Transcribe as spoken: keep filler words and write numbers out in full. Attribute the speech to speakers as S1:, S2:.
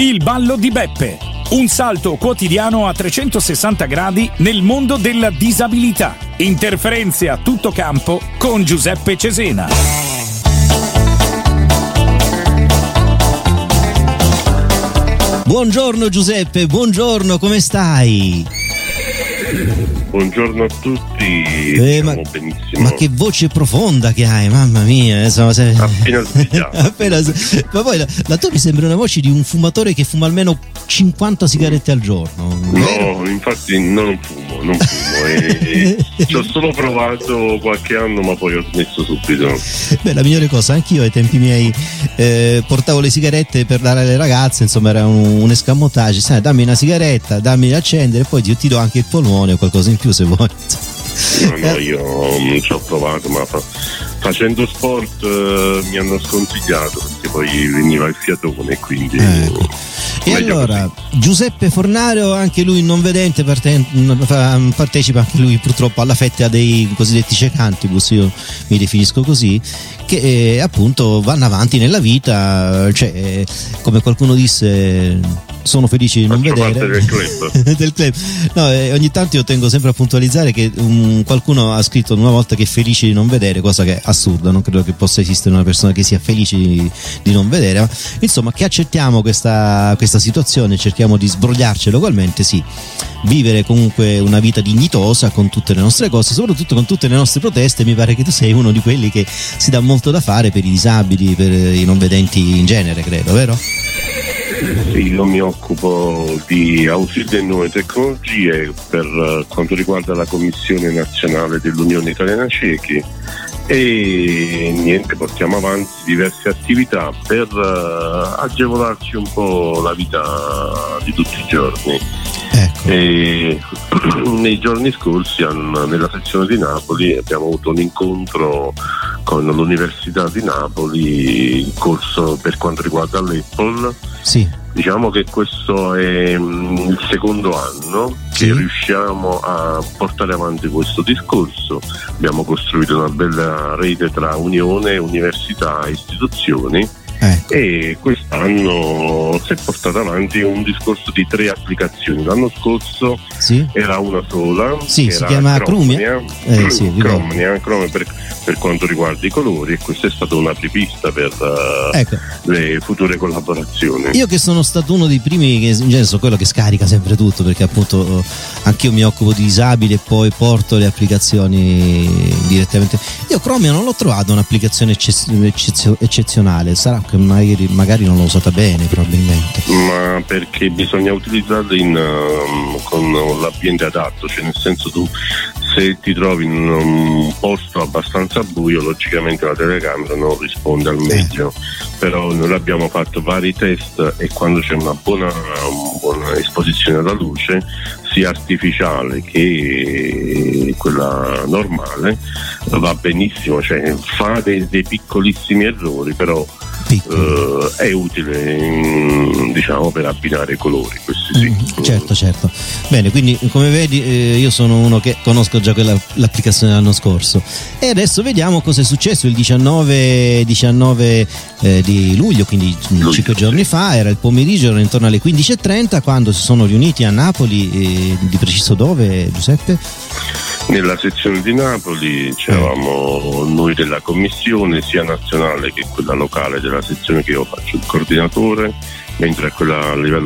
S1: Il ballo di Beppe. Un salto quotidiano a trecentosessanta gradi nel mondo della disabilità. Interferenze a tutto campo con Giuseppe Cesena.
S2: Buongiorno Giuseppe, buongiorno, come stai?
S3: Buongiorno a tutti,
S2: eh,
S3: stiamo
S2: ma,
S3: benissimo.
S2: Ma che voce profonda che hai, mamma mia, insomma, sei...
S3: appena svegliato.
S2: appena... Ma poi la, la tua mi sembra una voce di un fumatore che fuma almeno cinquanta sigarette al giorno.
S3: No, vero? Infatti non fumo, non fumo e ci ho solo provato qualche anno ma poi ho smesso subito.
S2: Beh, la migliore cosa, anch'io ai tempi miei eh, portavo le sigarette per dare alle ragazze, insomma era un, un escamotage, sai, dammi una sigaretta, dammi da accendere e poi ti, ti do anche il polmone o qualcosa in più se vuoi.
S3: No, no, io non ci ho provato, ma fa, facendo sport eh, mi hanno sconsigliato perché poi veniva il fiatone, quindi
S2: ecco. E allora così. Giuseppe Fornario, anche lui non vedente, parte, partecipa anche lui purtroppo alla fetta dei cosiddetti cecantibus, io mi definisco così, che eh, appunto vanno avanti nella vita, cioè eh, come qualcuno disse, sono felici di non
S3: Faccio
S2: vedere
S3: del club.
S2: del club. No, eh, ogni tanto io tengo sempre a puntualizzare che um, qualcuno ha scritto una volta che è felice di non vedere, cosa che è assurda, non credo che possa esistere una persona che sia felice di, di non vedere, ma insomma che accettiamo questa, questa situazione, cerchiamo di sbrogliarcela ugualmente, sì, vivere comunque una vita dignitosa con tutte le nostre cose, soprattutto con tutte le nostre proteste. Mi pare che tu sei uno di quelli che si dà molto da fare per i disabili, per i non vedenti in genere, credo, vero?
S3: Sì, io mi occupo di ausili e nuove tecnologie per quanto riguarda la Commissione Nazionale dell'Unione Italiana Ciechi e niente, portiamo avanti diverse attività per uh, agevolarci un po' la vita di tutti i giorni.
S2: Ecco.
S3: E nei giorni scorsi nella sezione di Napoli abbiamo avuto un incontro con l'Università di Napoli, il corso per quanto riguarda l'Apple.
S2: Sì.
S3: Diciamo che questo è um, il secondo anno che sì. riusciamo a portare avanti questo discorso. Abbiamo costruito una bella rete tra unione, università e istituzioni.
S2: Ecco.
S3: E quest'anno si è portato avanti un discorso di tre applicazioni. L'anno scorso
S2: sì.
S3: era una sola,
S2: sì,
S3: era
S2: si chiama Chromia, eh, sì,
S3: Chromia, Chromia per, per quanto riguarda i colori, e questa è stata un'apripista per uh,
S2: ecco.
S3: le future collaborazioni.
S2: Io che sono stato uno dei primi, che in genere sono quello che scarica sempre tutto, perché appunto anch'io mi occupo di disabili e poi porto le applicazioni direttamente. Io Chromia non l'ho trovato un'applicazione eccezio- eccezionale, sarà che magari, magari non l'ho usata bene probabilmente,
S3: ma perché bisogna utilizzarla in, uh, con l'ambiente adatto, cioè nel senso tu se ti trovi in un posto abbastanza buio logicamente la telecamera non risponde al meglio, eh. Però noi abbiamo fatto vari test e quando c'è una buona, una buona esposizione alla luce sia artificiale che quella normale va benissimo, cioè fa dei, dei piccolissimi errori, però Uh, è utile, diciamo, per abbinare i colori, questi sì.
S2: Mm, certo, certo. Bene, quindi come vedi eh, io sono uno che conosco già quella, l'applicazione dell'anno scorso. E adesso vediamo cosa è successo il diciannove, diciannove eh, di luglio, quindi luglio, cinque giorni sì. fa, era il pomeriggio, era intorno alle quindici e trenta quando si sono riuniti a Napoli, eh, di preciso dove, Giuseppe?
S3: Nella sezione di Napoli c'eravamo noi della commissione sia nazionale che quella locale della sezione che io faccio il coordinatore, mentre quella a livello